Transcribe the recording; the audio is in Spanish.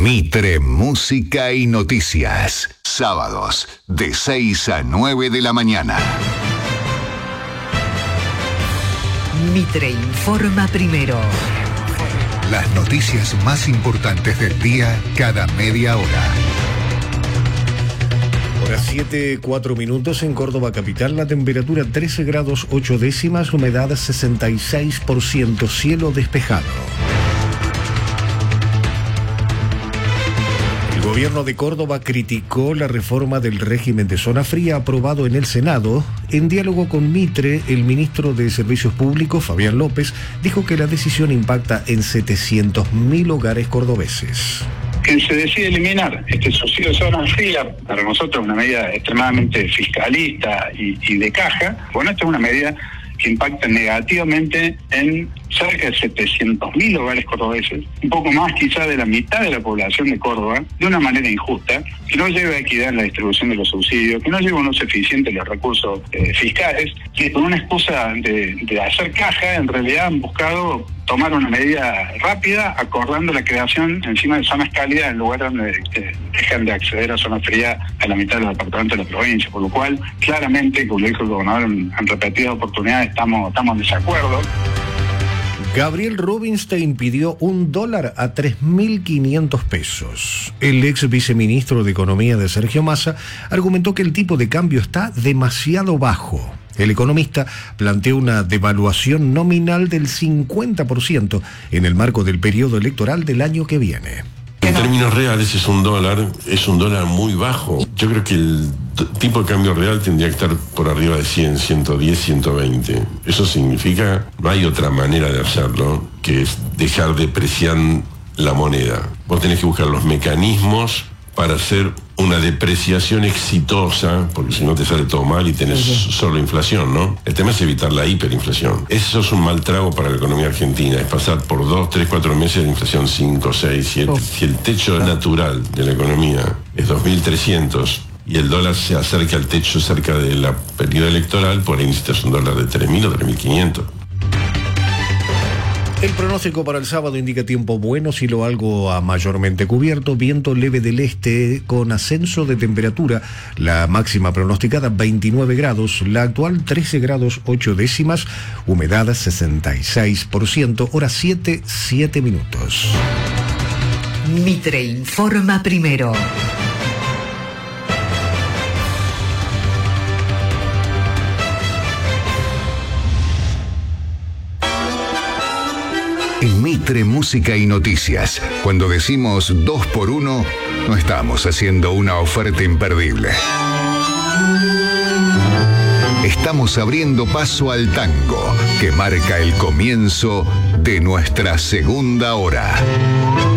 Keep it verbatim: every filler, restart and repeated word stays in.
Mitre Música y Noticias. Sábados de seis a nueve de la mañana. Mitre informa primero. Las noticias más importantes del día cada media hora. Hora siete, cuatro minutos en Córdoba capital, la temperatura trece grados ocho décimas, humedad sesenta y seis por ciento, cielo despejado. El gobierno de Córdoba criticó la reforma del régimen de zona fría aprobado en el Senado. En diálogo con Mitre, el ministro de Servicios Públicos, Fabián López, dijo que la decisión impacta en setecientos mil hogares cordobeses. Que se decide eliminar este subsidio de zona fría, para nosotros una medida extremadamente fiscalista y, y de caja. Bueno, esta es una medida que impacta negativamente en cerca de setecientos mil hogares cordobeses, un poco más quizá de la mitad de la población de Córdoba, de una manera injusta, que no lleva a equidad en la distribución de los subsidios, que no lleva un uso eficiente de los recursos eh, fiscales, que con una excusa de, de hacer caja, en realidad han buscado tomar una medida rápida, acordando la creación encima de zonas cálidas en lugares donde eh, dejan de acceder a zona fría a la mitad de los departamentos de la provincia, por lo cual claramente, como lo dijo el gobernador en, en repetidas oportunidades, estamos, estamos en desacuerdo. Gabriel Rubinstein pidió un dólar a tres mil quinientos pesos. El ex viceministro de Economía de Sergio Massa argumentó que el tipo de cambio está demasiado bajo. El economista planteó una devaluación nominal del cincuenta por ciento en el marco del periodo electoral del año que viene. En términos reales es un dólar, es un dólar muy bajo. Yo creo que el t- tipo de cambio real tendría que estar por arriba de cien, ciento diez, ciento veinte. Eso significa, no hay otra manera de hacerlo, que es dejar depreciar la moneda. Vos tenés que buscar los mecanismos para hacer una depreciación exitosa, porque si no te sale todo mal y tenés uh-huh. solo inflación, ¿no? El tema es evitar la hiperinflación. Eso es un mal trago para la economía argentina, es pasar por dos, tres, cuatro meses de inflación cinco, seis, siete. Uh-huh. Si el techo natural de la economía es dos mil trescientos y el dólar se acerca al techo cerca de la periodo electoral, por ahí necesitas un dólar de tres mil o tres mil quinientos. El pronóstico para el sábado indica tiempo bueno, cielo algo a mayormente cubierto, viento leve del este con ascenso de temperatura, la máxima pronosticada veintinueve grados, la actual trece grados ocho décimas, humedad sesenta y seis por ciento, hora siete, siete minutos. Mitre informa primero. En Mitre Música y Noticias, cuando decimos dos por uno, no estamos haciendo una oferta imperdible. Estamos abriendo paso al tango, que marca el comienzo de nuestra segunda hora.